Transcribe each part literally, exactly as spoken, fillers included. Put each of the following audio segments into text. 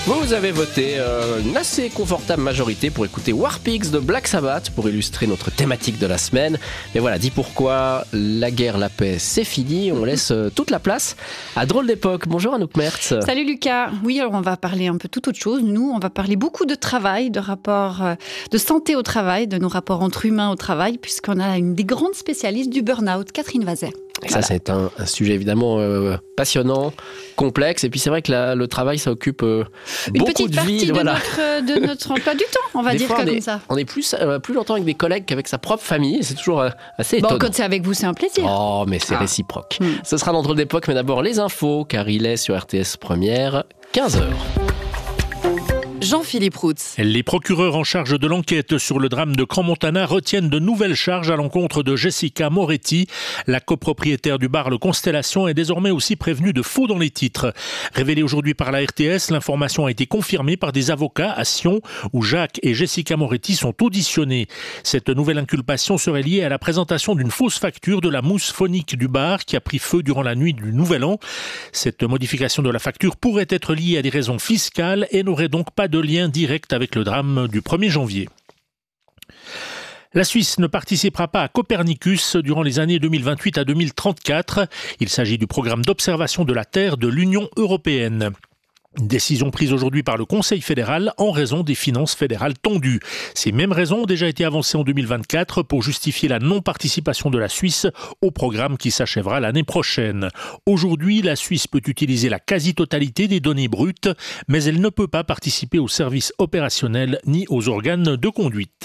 Vous avez voté euh, une assez confortable majorité pour écouter War Pigs de Black Sabbath pour illustrer notre thématique de la semaine. Mais voilà, dit pourquoi, la guerre, la paix, c'est fini. On laisse euh, toute la place à Drôle d'époque. Bonjour Anouk Mertz. Salut Lucas. Oui, alors on va parler un peu tout autre chose. Nous, on va parler beaucoup de travail, de rapports, euh, de santé au travail, de nos rapports entre humains au travail, puisqu'on a une des grandes spécialistes du burn-out, Catherine Vazet. Et ça, voilà. C'est un, un sujet évidemment euh, passionnant, complexe. Et puis c'est vrai que la, le travail, ça occupe euh, beaucoup de vie. Une petite partie de, voilà. notre, de notre emploi du temps, on va des dire fois, comme on est, ça. On est plus, euh, plus longtemps avec des collègues qu'avec sa propre famille. C'est toujours euh, assez étonnant. Bon, quand c'est avec vous, c'est un plaisir. Oh, mais c'est ah. réciproque. Hmm. Ce sera dans Drôle d'époque, mais d'abord les infos, car il est sur R T S Première, quinze heures. Jean-Philippe Routz. Les procureurs en charge de l'enquête sur le drame de Crans-Montana retiennent de nouvelles charges à l'encontre de Jessica Moretti. La copropriétaire du bar Le Constellation est désormais aussi prévenue de faux dans les titres. Révélée aujourd'hui par la R T S, l'information a été confirmée par des avocats à Sion, où Jacques et Jessica Moretti sont auditionnés. Cette nouvelle inculpation serait liée à la présentation d'une fausse facture de la mousse phonique du bar qui a pris feu durant la nuit du Nouvel An. Cette modification de la facture pourrait être liée à des raisons fiscales et n'aurait donc pas de lien direct avec le drame du premier janvier. La Suisse ne participera pas à Copernicus durant les années deux mille vingt-huit à deux mille trente-quatre. Il s'agit du programme d'observation de la Terre de l'Union européenne. Une décision prise aujourd'hui par le Conseil fédéral en raison des finances fédérales tendues. Ces mêmes raisons ont déjà été avancées en deux mille vingt-quatre pour justifier la non-participation de la Suisse au programme qui s'achèvera l'année prochaine. Aujourd'hui, la Suisse peut utiliser la quasi-totalité des données brutes, mais elle ne peut pas participer aux services opérationnels ni aux organes de conduite.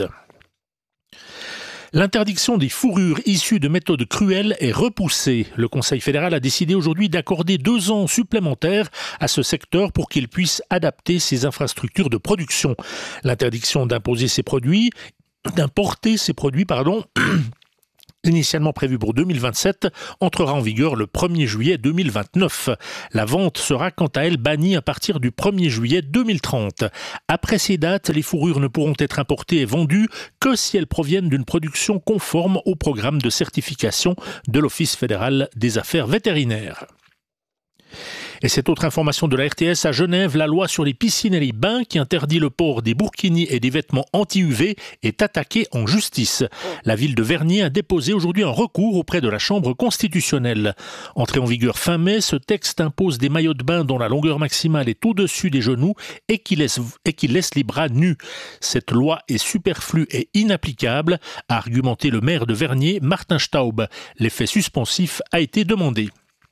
L'interdiction des fourrures issues de méthodes cruelles est repoussée. Le Conseil fédéral a décidé aujourd'hui d'accorder deux ans supplémentaires à ce secteur pour qu'il puisse adapter ses infrastructures de production. L'interdiction d'imposer ces produits, d'importer ces produits, pardon, initialement prévue pour deux mille vingt-sept, entrera en vigueur le premier juillet deux mille vingt-neuf. La vente sera quant à elle bannie à partir du premier juillet deux mille trente. Après ces dates, les fourrures ne pourront être importées et vendues que si elles proviennent d'une production conforme au programme de certification de l'Office fédéral des affaires vétérinaires. Et cette autre information de la R T S à Genève, la loi sur les piscines et les bains qui interdit le port des burkinis et des vêtements anti-U V est attaquée en justice. La ville de Vernier a déposé aujourd'hui un recours auprès de la Chambre constitutionnelle. Entré en vigueur fin mai, ce texte impose des maillots de bain dont la longueur maximale est au-dessus des genoux et qui laisse, et qui laisse les bras nus. Cette loi est superflue et inapplicable, a argumenté le maire de Vernier, Martin Staub. L'effet suspensif a été demandé.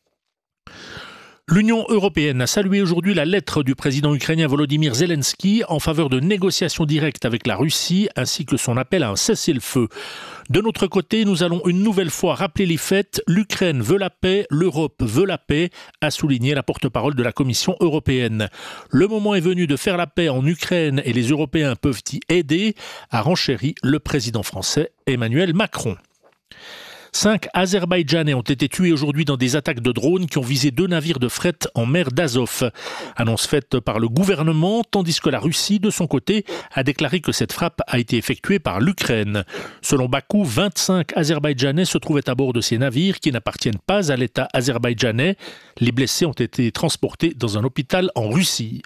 L'Union européenne a salué aujourd'hui la lettre du président ukrainien Volodymyr Zelensky en faveur de négociations directes avec la Russie ainsi que son appel à un cessez-le-feu. De notre côté, nous allons une nouvelle fois rappeler les faits. L'Ukraine veut la paix, l'Europe veut la paix, a souligné la porte-parole de la Commission européenne. Le moment est venu de faire la paix en Ukraine et les Européens peuvent y aider, a renchéri le président français Emmanuel Macron. Cinq Azerbaïdjanais ont été tués aujourd'hui dans des attaques de drones qui ont visé deux navires de fret en mer d'Azov. Annonce faite par le gouvernement, tandis que la Russie, de son côté, a déclaré que cette frappe a été effectuée par l'Ukraine. Selon Bakou, vingt-cinq Azerbaïdjanais se trouvaient à bord de ces navires qui n'appartiennent pas à l'État azerbaïdjanais. Les blessés ont été transportés dans un hôpital en Russie.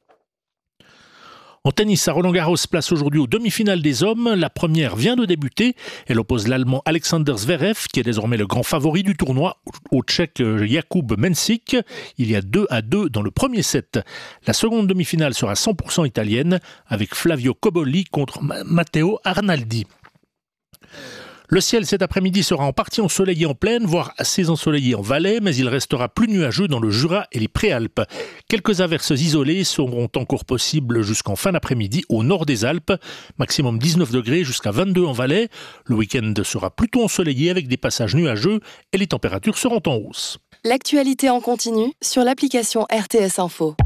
En tennis, à Roland-Garros place aujourd'hui aux demi-finales des hommes. La première vient de débuter. Elle oppose l'Allemand Alexander Zverev, qui est désormais le grand favori du tournoi, au Tchèque Jakub Mensik. Il y a deux à deux dans le premier set. La seconde demi-finale sera cent pour cent italienne, avec Flavio Cobolli contre Matteo Arnaldi. Le ciel cet après-midi sera en partie ensoleillé en plaine, voire assez ensoleillé en Valais, mais il restera plus nuageux dans le Jura et les Préalpes. Quelques averses isolées seront encore possibles jusqu'en fin d'après-midi au nord des Alpes, maximum dix-neuf degrés jusqu'à vingt-deux en Valais. Le week-end sera plutôt ensoleillé avec des passages nuageux et les températures seront en hausse. L'actualité en continu sur l'application R T S Info.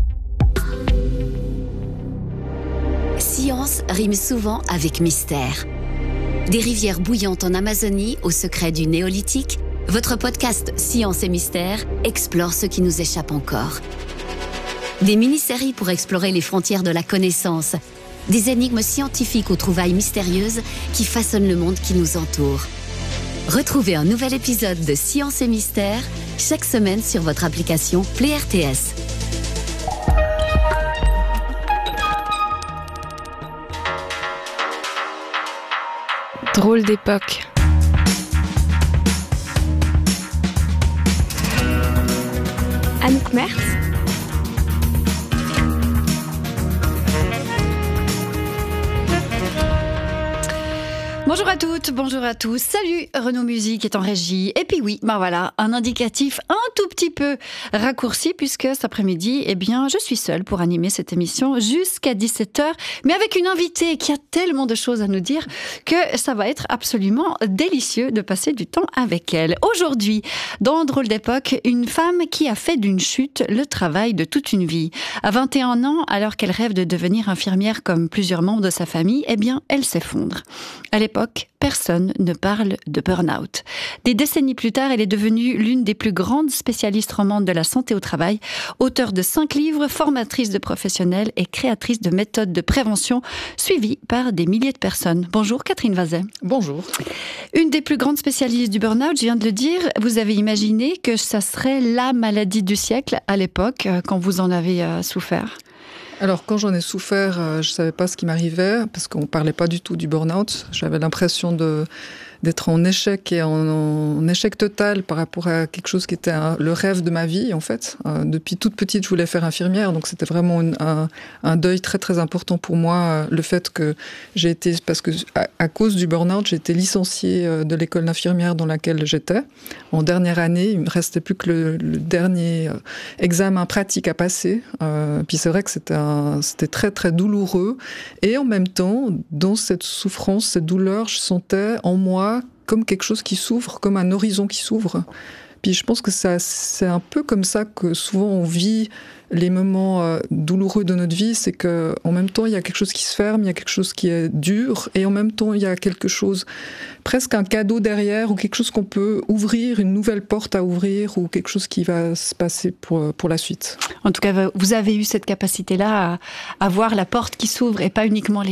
Science rime souvent avec mystère. Des rivières bouillantes en Amazonie au secret du néolithique, votre podcast Science et Mystère explore ce qui nous échappe encore. Des mini-séries pour explorer les frontières de la connaissance, des énigmes scientifiques aux trouvailles mystérieuses qui façonnent le monde qui nous entoure. Retrouvez un nouvel épisode de Science et Mystère chaque semaine sur votre application Play R T S. Drôle d'époque. Anouk Mertz. Bonjour à toutes, bonjour à tous. Salut, Renaud Musique est en régie. Et puis oui, ben voilà, un indicatif un tout petit peu raccourci puisque cet après-midi, eh bien, je suis seule pour animer cette émission jusqu'à dix-sept heures, mais avec une invitée qui a tellement de choses à nous dire que ça va être absolument délicieux de passer du temps avec elle. Aujourd'hui, dans Drôle d'époque, une femme qui a fait d'une chute le travail de toute une vie. À vingt et un ans, alors qu'elle rêve de devenir infirmière comme plusieurs membres de sa famille, eh bien, elle s'effondre. À l'époque, personne ne parle de burn-out. Des décennies plus tard, elle est devenue l'une des plus grandes spécialistes romandes de la santé au travail, auteure de cinq livres, formatrice de professionnels et créatrice de méthodes de prévention, suivie par des milliers de personnes. Bonjour Catherine Vazet. Bonjour. Une des plus grandes spécialistes du burn-out, je viens de le dire, vous avez imaginé que ça serait la maladie du siècle à l'époque, quand vous en avez euh, souffert ? Alors, quand j'en ai souffert, je ne savais pas ce qui m'arrivait, parce qu'on ne parlait pas du tout du burn-out. J'avais l'impression de, d'être en échec et en, en échec total par rapport à quelque chose qui était un, le rêve de ma vie, en fait. Euh, depuis toute petite, je voulais faire infirmière, donc c'était vraiment une, un, un deuil très, très important pour moi, le fait que j'ai été, parce que à, à cause du burn-out, j'ai été licenciée de l'école d'infirmière dans laquelle j'étais. En dernière année, il ne me restait plus que le, le dernier examen pratique à passer. Euh, puis c'est vrai que c'était un C'était très, très douloureux. Et en même temps, dans cette souffrance, cette douleur, je sentais en moi comme quelque chose qui s'ouvre, comme un horizon qui s'ouvre. Puis je pense que ça, c'est un peu comme ça que souvent on vit les moments euh, douloureux de notre vie, c'est qu'en même temps, il y a quelque chose qui se ferme, il y a quelque chose qui est dur, et en même temps, il y a quelque chose, presque un cadeau derrière, ou quelque chose qu'on peut ouvrir, une nouvelle porte à ouvrir, ou quelque chose qui va se passer pour, pour la suite. En tout cas, vous avez eu cette capacité-là à, à voir la porte qui s'ouvre et pas uniquement les